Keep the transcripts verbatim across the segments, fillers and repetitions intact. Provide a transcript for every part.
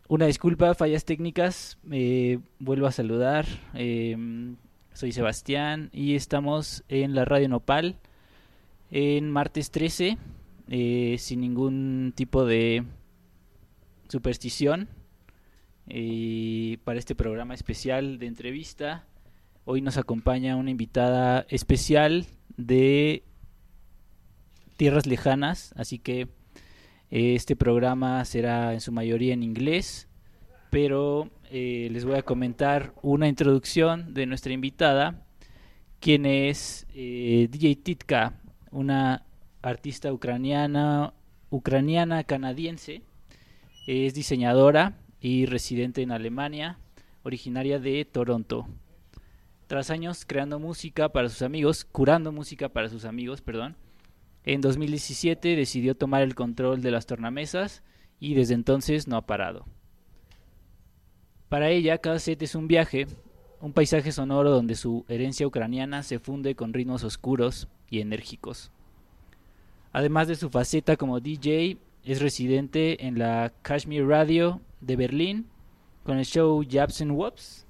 una disculpa, fallas técnicas. Eh, vuelvo a saludar. Eh, soy Sebastián y estamos en la Radio Nopal en martes trece, eh, sin ningún tipo de superstición. Y para este programa especial de entrevista, hoy nos acompaña una invitada especial de tierras lejanas, así que eh, este programa será en su mayoría en inglés, pero eh, les voy a comentar una introducción de nuestra invitada, quien es eh, D J Titka, una artista ucraniana, ucraniana canadiense. Es diseñadora y residente en Alemania, originaria de Toronto. Tras años creando música para sus amigos, curando música para sus amigos, perdón, en dos mil diecisiete decidió tomar el control de las tornamesas y desde entonces no ha parado. Para ella, cada set es un viaje, un paisaje sonoro donde su herencia ucraniana se funde con ritmos oscuros y enérgicos. Además de su faceta como D J, es residente en la Kashmir Radio de Berlín con el show Japs and Wops.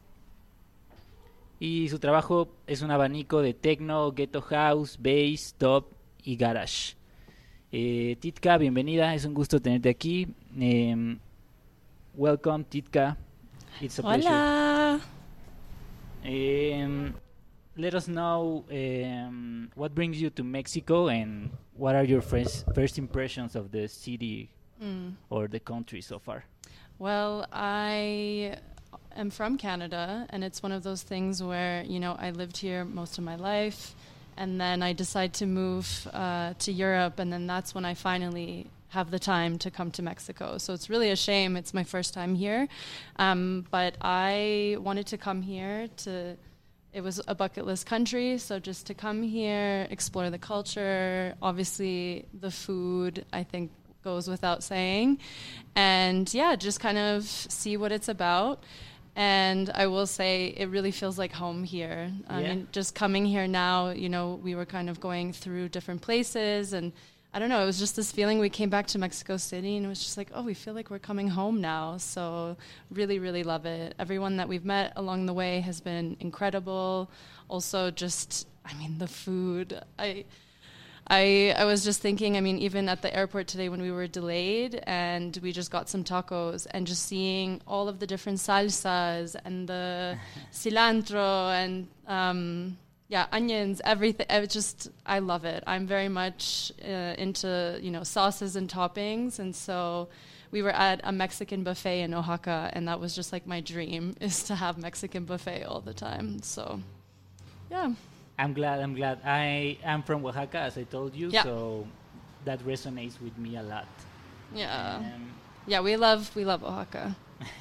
Y su trabajo es un abanico de techno, ghetto house, bass, dub y garage. Eh, Titka, bienvenida, es un gusto tenerte aquí. Um, welcome, Titka. It's a Hola. pleasure. Um, let us know um, what brings you to Mexico and what are your first, first impressions of the city Mm. or the country so far? Well, I am from Canada, and it's one of those things where, you know, I lived here most of my life, and then I decide to move uh, to Europe, and then that's when I finally have the time to come to Mexico. So it's really a shame. It's my first time here. Um, but I wanted to come here to... It was a bucket list country, so just to come here, explore the culture, obviously the food, I think, goes without saying. And yeah, just kind of see what it's about. And I will say it really feels like home here. I Yeah. mean, just coming here now, you know, we were kind of going through different places, and I don't know, it was just this feeling. We came back to Mexico City and it was just like, oh, we feel like we're coming home now. So really, really love it. Everyone that we've met along the way has been incredible. Also just, I mean, the food. I... I, I was just thinking, I mean, even at the airport today when we were delayed and we just got some tacos and just seeing all of the different salsas and the cilantro and, um, yeah, onions, everything. I just, I love it. I'm very much uh, into, you know, sauces and toppings. And so we were at a Mexican buffet in Oaxaca, and that was just like my dream, is to have Mexican buffet all the time. So, yeah. I'm glad, I'm glad. I am from Oaxaca, as I told you, Yeah. so that resonates with me a lot. Yeah. Um, Yeah, we love, we love Oaxaca.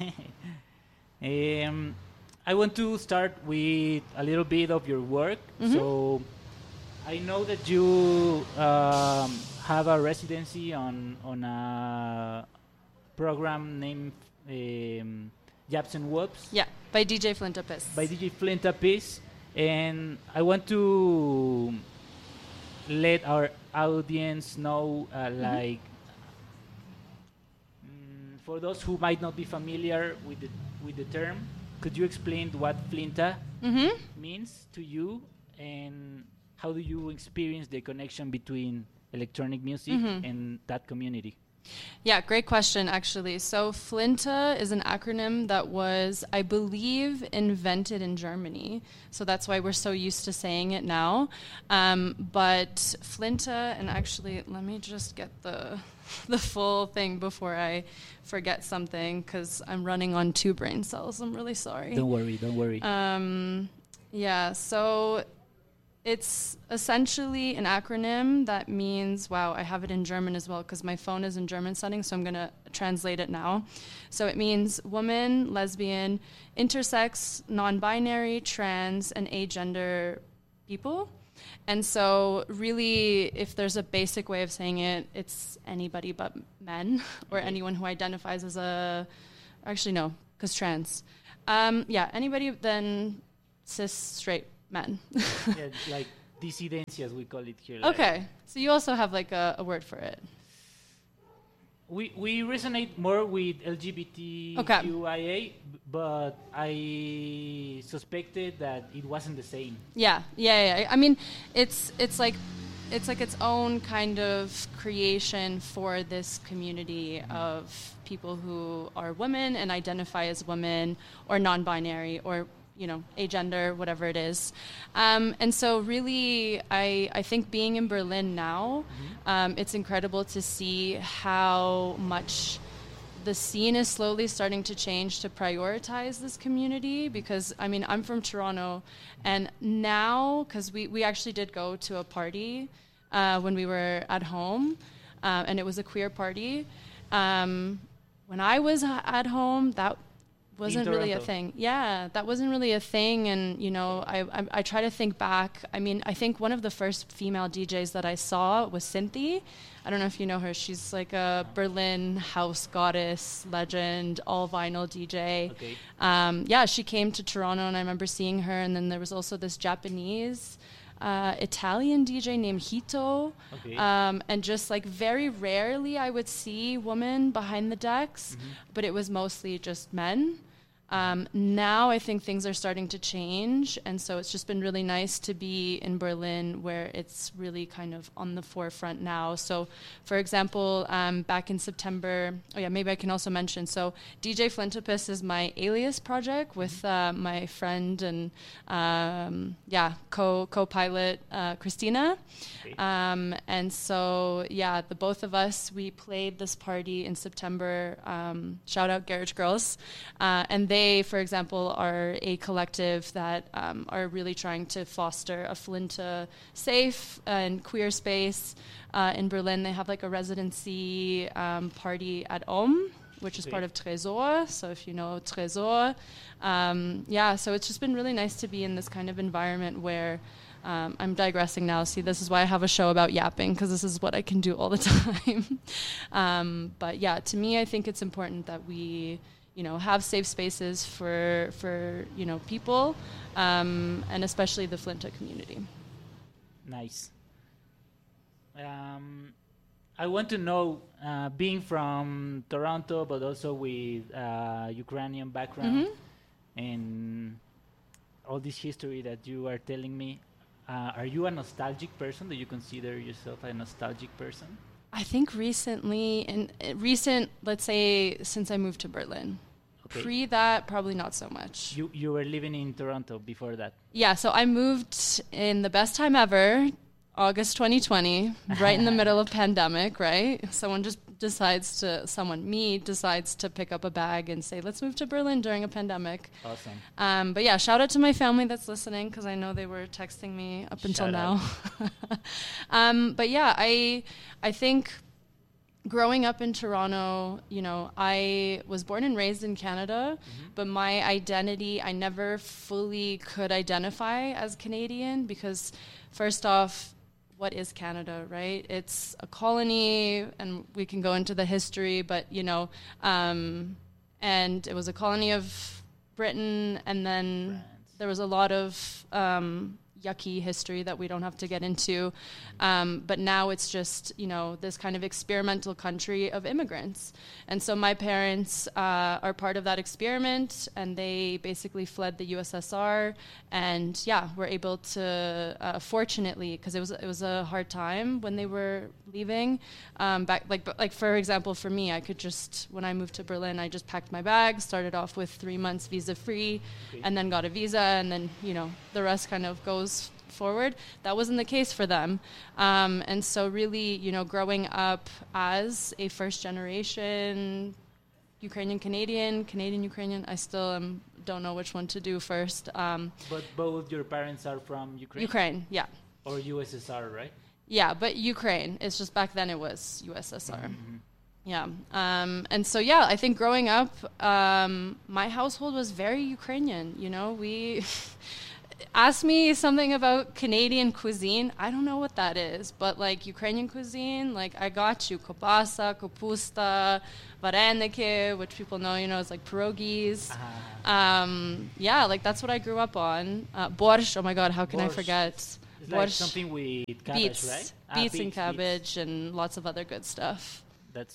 um, I want to start with a little bit of your work. Mhm. So I know that you um, have a residency on on a program named um, Japs and Wops Yeah, by D J Flintapis. by D J Flintapis, and I want to let our audience know, uh, like, mm, for those who might not be familiar with the with the term, could you explain what Flinta Mm-hmm. means to you, and how do you experience the connection between electronic music Mhm. and that community? Yeah, great question, actually. So Flinta is an acronym that was, I believe, invented in Germany. So that's why we're so used to saying it now. Um, but Flinta, and actually, let me just get the the full thing before I forget something, because I'm running on two brain cells. I'm really sorry. Don't worry, don't worry. Um, yeah, so it's essentially an acronym that means, wow, I have it in German as well because my phone is in German settings, so I'm going to translate it now. So it means woman, lesbian, intersex, non-binary, trans, and agender people. And so really, if there's a basic way of saying it, it's anybody but men or Okay. anyone who identifies as a, actually no, because trans. Um, yeah, anybody then cis, straight men. Yeah, like disidencia, as we call it here. Like, Okay, so you also have like a, a word for it. we we resonate more with LGBTQIA, Okay. but I suspected that it wasn't the same. Yeah, yeah, yeah. I mean, it's it's like it's like its own kind of creation for this community of people who are women and identify as women or non-binary or, you know, agender, whatever it is. Um, and so really, I, I think being in Berlin now, mm-hmm. um, it's incredible to see how much the scene is slowly starting to change to prioritize this community, because, I mean, I'm from Toronto, and now, because we, we actually did go to a party uh, when we were at home, uh, and it was a queer party. Um, when I was at home, that wasn't really a thing. Yeah, that wasn't really a thing. And, you know, I, I I try to think back. I mean, I think one of the first female D Js that I saw was Cynthia. I don't know if you know her. She's like a Berlin house goddess, legend, all vinyl D J. Okay. Um, yeah, she came to Toronto, and I remember seeing her. And then there was also this Japanese uh, Italian D J named Hito. Okay. Um, and just like very rarely I would see women behind the decks, Mm-hmm. but it was mostly just men. Um, now I think things are starting to change, and so it's just been really nice to be in Berlin, where it's really kind of on the forefront now. So, for example, um, back in September, oh yeah, maybe I can also mention, so D J Flintopus is my Alias project with uh, my friend and um, yeah, co co-pilot uh, Christina. Okay. Um, and so, yeah, the both of us, we played this party in September. Um, shout out Garage Girls. Uh, and they, for example, are a collective that um, are really trying to foster a Flinta safe and queer space. Uh, in Berlin, they have like a residency um, party at Ohm, which is Okay. part of Tresor. So if you know Tresor, um, yeah, so it's just been really nice to be in this kind of environment where Um, I'm digressing now. See, this is why I have a show about yapping, because this is what I can do all the time. um, but yeah, to me, I think it's important that we, you know, have safe spaces for for you know people, um, and especially the Flinta community. Nice. Um, I want to know, uh, being from Toronto, but also with uh, Ukrainian background Mm-hmm. and all this history that you are telling me. Uh, are you a nostalgic person? Do you consider yourself a nostalgic person? I think recently, in uh, recent, let's say, since I moved to Berlin. Okay. Pre that, probably not so much. You you were living in Toronto before that. Yeah, so I moved in the best time ever, August twenty twenty, right in the middle of pandemic, right? Someone just decides to, someone, me, decides to pick up a bag and say, let's move to Berlin during a pandemic. Awesome. Um, but yeah, shout out to my family that's listening, because I know they were texting me up until Shout now. um, but yeah, I I think growing up in Toronto, you know, I was born and raised in Canada, mm-hmm. but my identity, I never fully could identify as Canadian, because first off, what is Canada, right? It's a colony, and we can go into the history, but, you know, um, and it was a colony of Britain, and then France. There was a lot of um, yucky history that we don't have to get into. Um, but now it's just, you know, this kind of experimental country of immigrants. And so my parents uh, are part of that experiment, and they basically fled the U S S R. And yeah, were able to, uh, fortunately, because it was it was a hard time when they were leaving. Um, back like like for example, for me, I could just, when I moved to Berlin, I just packed my bag, started off with three months visa free, Okay. and then got a visa, and then, you know, the rest kind of goes forward. That wasn't the case for them. Um, and so really, you know, growing up as a first generation Ukrainian Canadian, Canadian Ukrainian, I still am, don't know which one to do first. Um, But both your parents are from Ukraine? Ukraine, yeah. Or U S S R, right? Yeah, but Ukraine. It's just back then it was U S S R. Mm-hmm. Yeah. Um, and so, yeah, I think growing up, um, my household was very Ukrainian. You know, we ask me something about Canadian cuisine. I don't know what that is, but like Ukrainian cuisine, like I got you. Kopasa, kapusta, vareniki, which people know, you know, is like pierogies. Uh-huh. Um, yeah, like that's what I grew up on. Uh, borscht, oh my God, how can I Borscht. forget? It's like Borscht, something with cabbage, beets, right? Ah, beets and beets, cabbage and lots of other good stuff. That's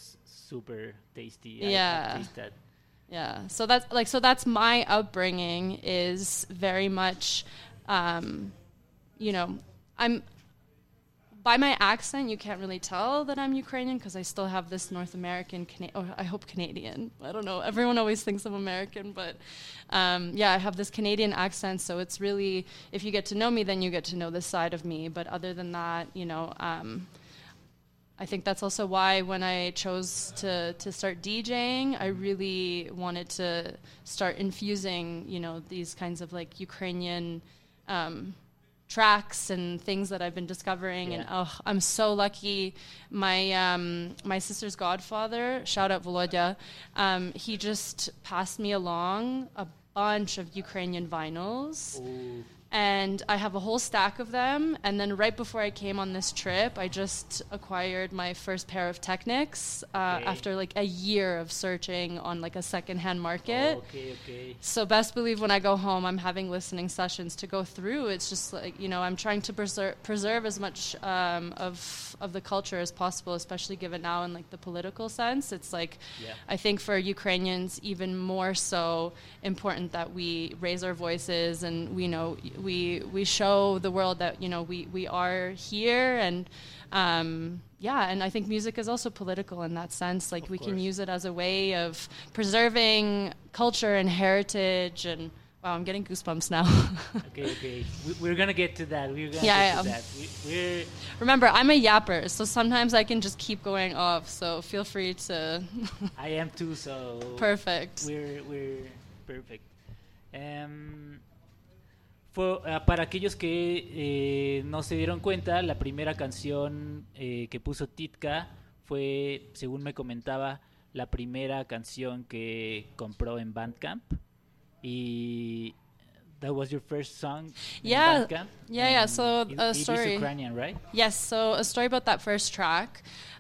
super tasty. Yeah. I, I taste that. Yeah. So that's like so that's my upbringing is very much, um, you know, I'm. By my accent, you can't really tell that I'm Ukrainian because I still have this North American, Cana- or I hope Canadian. I don't know. Everyone always thinks I'm American, but um, yeah, I have this Canadian accent. So it's really, if you get to know me, then you get to know this side of me. But other than that, you know, um, I think that's also why when I chose to, to start DJing, I really wanted to start infusing, you know, these kinds of like Ukrainian um tracks and things that I've been discovering. Yeah. And oh, I'm so lucky. My um, my sister's godfather, shout out Volodya, um, he just passed me along a bunch of Ukrainian vinyls. Ooh. And I have a whole stack of them. And then right before I came on this trip, I just acquired my first pair of Technics uh, okay. after like a year of searching on like a secondhand market. Oh, okay, okay. So best believe when I go home, I'm having listening sessions to go through. It's just like, you know, I'm trying to preserve preserve as much um, of of the culture as possible, especially given now in like the political sense. It's like, yeah. I think for Ukrainians, even more so important that we raise our voices and we know we we show the world that, you know, we, we are here. And um, yeah, and I think music is also political in that sense. Like, of we course. Can use it as a way of preserving culture and heritage. And wow, I'm getting goosebumps now. okay, okay. We, we're going to get to that. We're going to yeah, get to yeah. that. We, we're Remember, I'm a yapper, so sometimes I can just keep going off. So feel free to... I am too, so... Perfect. We're, we're perfect. Um, for, uh, para aquellos que eh, no se dieron cuenta, la primera canción eh, que puso Titka fue, según me comentaba, la primera canción que compró en Bandcamp. Y that was your first song in yeah. Bandcamp? Yeah, yeah. So it, a it story. Is Ukrainian, right? Yes. So a story about that first track.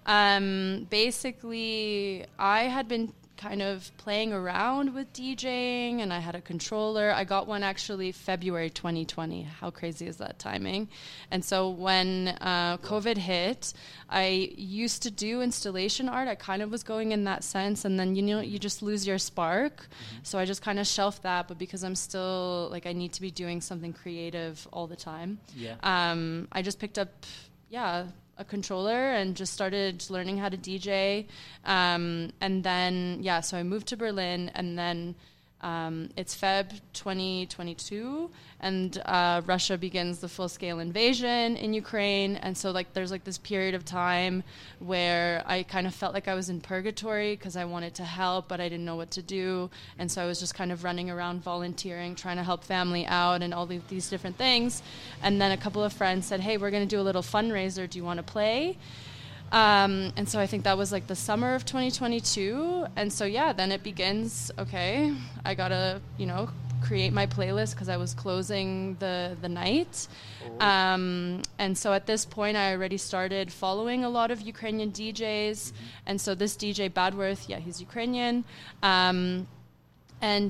Um, basically, I had been kind of playing around with DJing, and I had a controller. I got one actually February twenty twenty. How crazy is that timing? And so when uh, COVID hit, I used to do installation art. I kind of was going in that sense, and then, you know, you just lose your spark. Mm-hmm. So I just kind of shelved that, but because I'm still, like, I need to be doing something creative all the time. Yeah. Um, I just picked up, yeah, a controller and just started learning how to D J. Um, and then, yeah, so I moved to Berlin, and then um, it's February twenty twenty-two, and uh, Russia begins the full-scale invasion in Ukraine. And so, like, there's, like, this period of time where I kind of felt like I was in purgatory because I wanted to help, but I didn't know what to do. And so I was just kind of running around volunteering, trying to help family out and all of these different things. And then a couple of friends said, hey, we're going to do a little fundraiser. Do you want to play? Um, and so I think that was like the summer of twenty twenty-two. And so, yeah, then it begins, okay, I got to, you know, create my playlist because I was closing the, the night. Oh. Um, and so at this point, I already started following a lot of Ukrainian D Js. Mm-hmm. And so this D J Badworth, yeah, he's Ukrainian. Um, And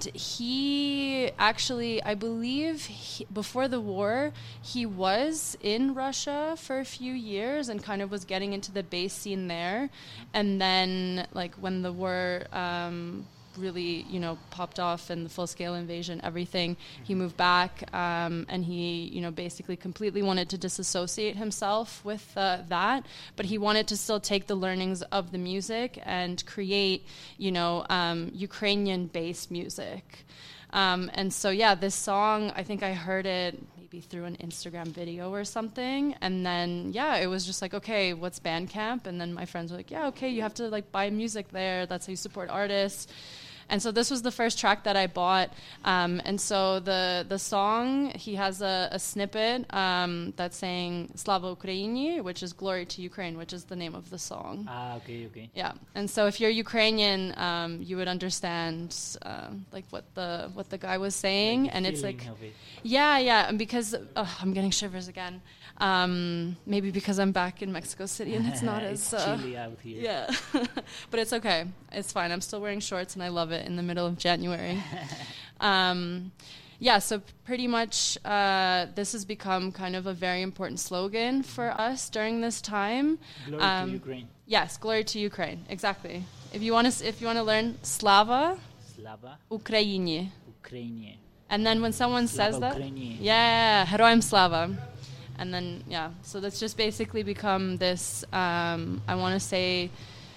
he actually, I believe, he, before the war, he was in Russia for a few years and kind of was getting into the bass scene there. And then, like, when the war um, really, you know, popped off and the full-scale invasion, everything, he moved back um, and he, you know, basically completely wanted to disassociate himself with uh, that. But he wanted to still take the learnings of the music and create, you know, um, Ukrainian-based music. Um, and so, yeah, this song, I think I heard it maybe through an Instagram video or something. And then, yeah, it was just like, okay, what's Bandcamp? And then my friends were like, yeah, okay, you have to, like, buy music there. That's how you support artists. And so this was the first track that I bought. Um, and so the the song, he has a, a snippet um, that's saying Slava Ukraini, which is glory to Ukraine, which is the name of the song. Ah, okay, okay. Yeah. And so if you're Ukrainian, um, you would understand uh, like what the what the guy was saying. Like and it's like, it. yeah, yeah. And because, oh, I'm getting shivers again. Um, maybe because I'm back in Mexico City and it's not it's as... Uh, chilly out here. Yeah. But it's okay. It's fine. I'm still wearing shorts and I love it in the middle of January. um, yeah, so pretty much uh, this has become kind of a very important slogan for us during this time. Glory Um, to Ukraine. Yes, glory to Ukraine. Exactly. If you want to, if you want to learn Slava Slava Ukraini, Ukrainie. and then when someone Slava says that, Ukrainie. yeah, Heroim Slava, and then yeah, so that's just basically become this. Um, I want to say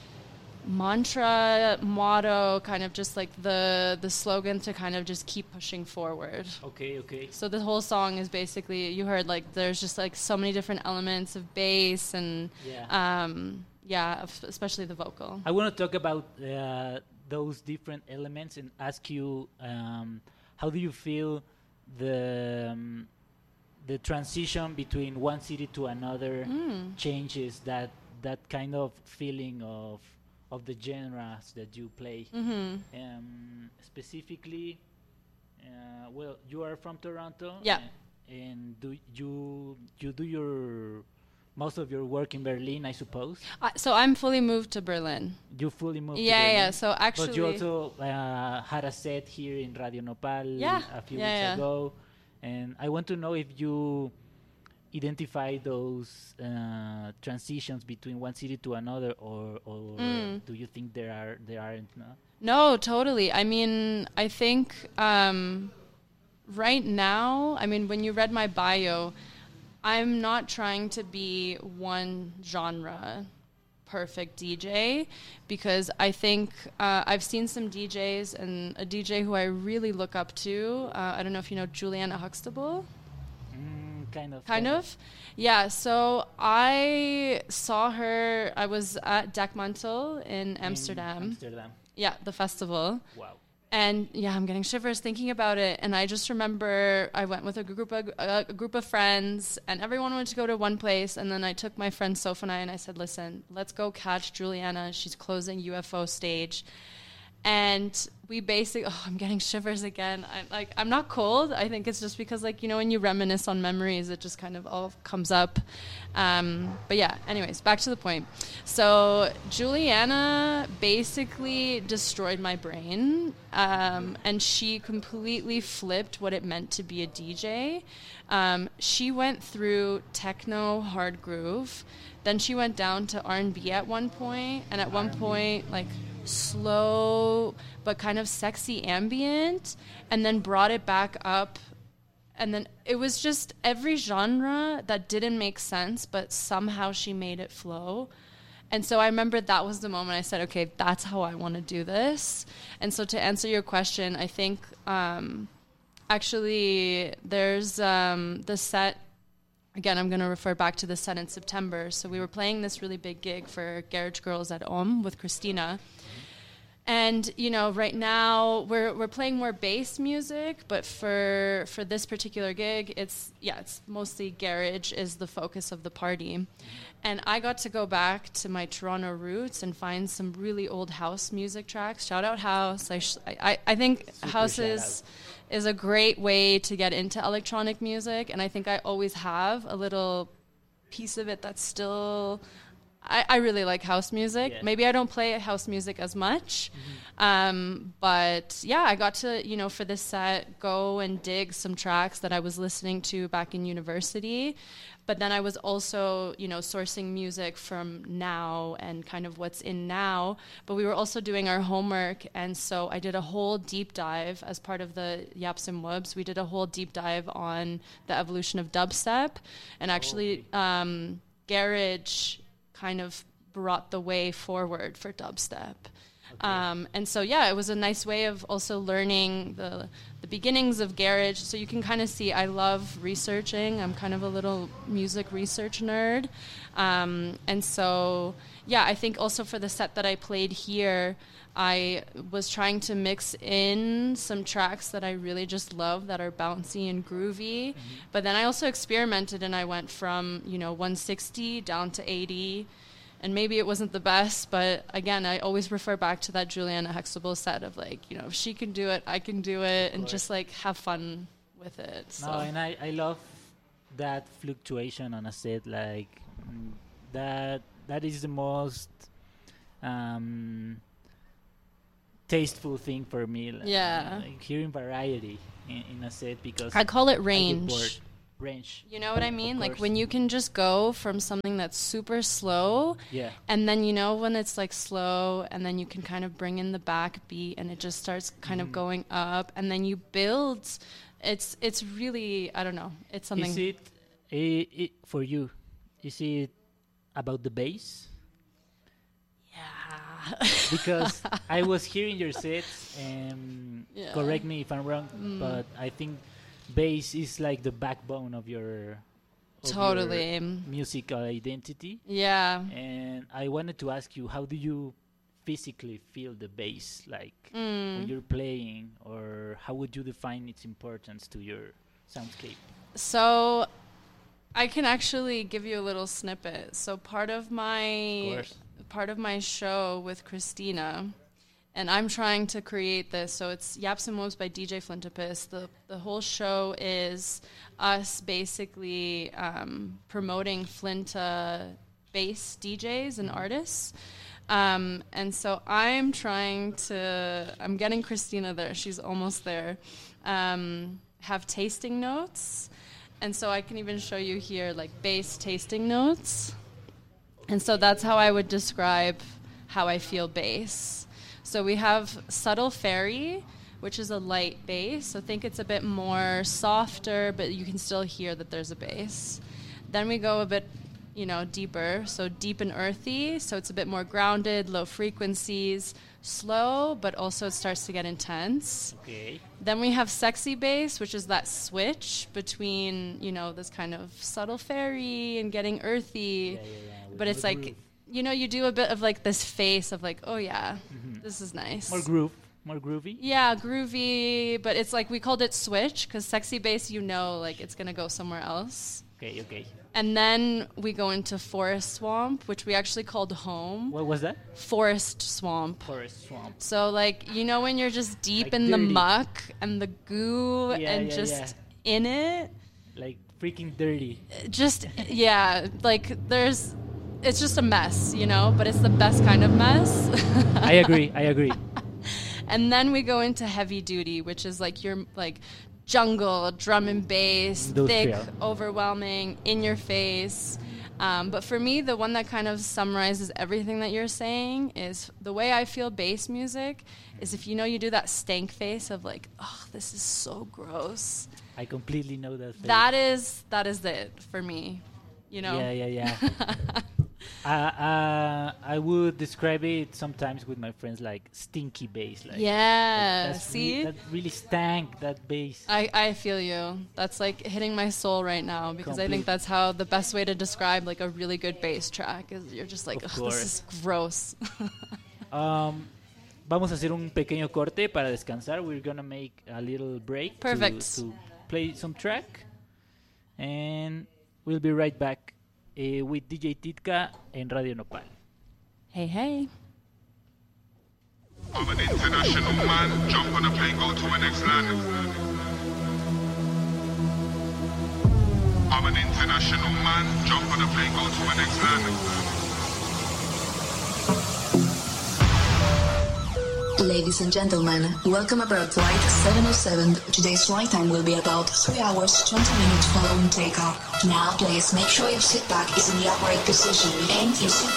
mantra, motto, kind of just like the the slogan to kind of just keep pushing forward. Okay, okay. So the whole song is basically, you heard like there's just like so many different elements of bass and Yeah. um, yeah, f- especially the vocal. I want to talk about uh, those different elements and ask you, um, how do you feel the um, the transition between one city to another Mm. changes that that kind of feeling of of the genres that you play? Mm-hmm. Um, specifically, uh, well, you are from Toronto. Yeah. a- And do you you do your most of your work in Berlin, I suppose? Uh, so I'm fully moved to Berlin. You fully moved to Yeah, Berlin. yeah. So actually, But you also uh, had a set here in Radio Nopal Yeah, a few yeah, weeks yeah. ago, and I want to know if you identify those uh, transitions between one city to another, or, or Mm. do you think there are there aren't? No? No, totally. I mean, I think um, right now, I mean, when you read my bio, I'm not trying to be one genre perfect D J, because I think uh, I've seen some D Js, and a D J who I really look up to, uh, I don't know if you know Juliana Huxtable. Mm, kind of. Kind of. Yeah, so I saw her, I was at Dekmantel in Amsterdam. Amsterdam. Yeah, the festival. Wow. And yeah, I'm getting shivers thinking about it. And I just remember I went with a group of uh, a group of friends, and everyone wanted to go to one place. And then I took my friend Soph and I, and I said, "Listen, let's go catch Juliana. She's closing U F O stage." And we basically, oh, I'm getting shivers again. I'm like, I'm not cold. I think it's just because, like, you know, when you reminisce on memories, it just kind of all comes up. Um, but yeah, anyways, back to the point. So Juliana basically destroyed my brain, um, and she completely flipped what it meant to be a D J. Um, she went through techno, hard groove. Then she went down to R and B at one point, and at one point, like, slow but kind of sexy ambient, and then brought it back up, and then it was just every genre that didn't make sense, but somehow she made it flow. And so I remember that was the moment I said, okay, that's how I want to do this. And so to answer your question, I think um, actually there's um, the set. Again, I'm going to refer back to the set in September. So we were playing this really big gig for Garage Girls at Om with Christina. And, you know, right now we're we're playing more bass music, but for for this particular gig, it's, yeah, it's mostly garage is the focus of the party. And I got to go back to my Toronto roots and find some really old house music tracks. Shout out House. I sh- I, I think Super House shout is, is a great way to get into electronic music. And I think I always have a little piece of it that's still... I, I really like house music. Yeah. Maybe I don't play house music as much. Mm-hmm. Um, but yeah, I got to, you know, for this set, go and dig some tracks that I was listening to back in university. But then I was also, you know, sourcing music from now and kind of what's in now. But we were also doing our homework. And so I did a whole deep dive as part of the Yaps and Wubs. We did a whole deep dive on the evolution of dubstep. And actually, um, garage kind of brought the way forward for dubstep. Okay. Um, and so, yeah, it was a nice way of also learning the the beginnings of garage. So you can kind of see I love researching. I'm kind of a little music research nerd. Um, and so, yeah, I think also for the set that I played here, I was trying to mix in some tracks that I really just love that are bouncy and groovy. Mm-hmm. But then I also experimented, and I went from, you know, one sixty down to eighty. And maybe it wasn't the best, but again, I always refer back to that Juliana Huxtable set of, like, you know, if she can do it, I can do it, and just, like, have fun with it. So. No, and I, I love that fluctuation on a set. Like, mm, that that is the most um, tasteful thing for me. Like, Yeah. like hearing variety in, in a set because I call it I get range. bored. Range. You know what I mean? Of Like course. when you can just go from something that's super slow, Yeah. and then you know when it's like slow, and then you can kind of bring in the backbeat, and it just starts kind of Mhm. going up, and then you build. It's it's really, I don't know. It's something. Is it, i i for you? Is it about the bass? Yeah. Because I was hearing your sets, and Yeah. correct me if I'm wrong, Mm. but I think bass is like the backbone of your of your Totally. musical identity. Yeah. And I wanted to ask you, how do you physically feel the bass, like when Mm. you're playing, or how would you define its importance to your soundscape? So I can actually give you a little snippet. So part of Of my course. part of my show with Christina, and I'm trying to create this. So it's Yaps and Woes by D J Flintopus. The the whole show is us basically um, promoting Flinta bass D Js and artists. Um, and so I'm trying to, I'm getting Christina there. She's almost there. Um, have tasting notes. And so I can even show you here, like, bass tasting notes. And so that's how I would describe how I feel bass. So we have Subtle Fairy, which is a light bass. So think it's a bit more softer, but you can still hear that there's a bass. Then we go a bit, you know, deeper. So deep and earthy. So it's a bit more grounded, low frequencies, slow, but also it starts to get intense. Okay. Then we have sexy bass, which is that switch between, you know, this kind of subtle fairy and getting earthy. Yeah, yeah, yeah. with But it's more like, groove. you know, you do a bit of like this face of like, oh yeah, Mhm. this is nice. more groove, more groovy. Yeah, groovy, but it's like we called it switch because sexy bass, you know, like it's gonna go somewhere else. Okay, okay. And then we go into forest swamp, which we actually called home. What was that? Forest swamp. Forest swamp. So like, you know, when you're just deep Like in the dirty. muck and the goo Yeah, and yeah, just yeah. in it, Like freaking dirty. just yeah, like there's, it's just a mess, you know, but it's the best kind of mess. I agree. I agree. And then we go into heavy duty, which is like your like jungle, drum and bass, thick, Industrial. overwhelming, in your face. Um, but for me, the one that kind of summarizes everything that you're saying is the way I feel bass music is if you know you do that stank face of like, oh, this is so gross. I completely know that. Face. That is that is it for me. You know? Yeah, yeah, yeah. uh, uh, I would describe it sometimes with my friends like stinky bass. Like, Yeah. like, that's See? re- that really stank, that bass. I, I feel you. That's like hitting my soul right now because I Complete. think that's how the best way to describe like a really good bass track is you're just like, Of "Ugh, this is gross." Um, vamos a hacer un pequeño corte para descansar. We're gonna make a little break to- Perfect. To, play some track, and we'll be right back uh, with D J Titka en Radio Nopal. Hey, hey. I'm an international man, jump on a plane, go to a next land. I'm an international man, jump on a plane, go to a next land. Ladies and gentlemen, welcome aboard flight seven oh seven. Today's flight time will be about three hours, twenty minutes following takeoff. Now, please make sure your seat back is in the upright position and your seatbelt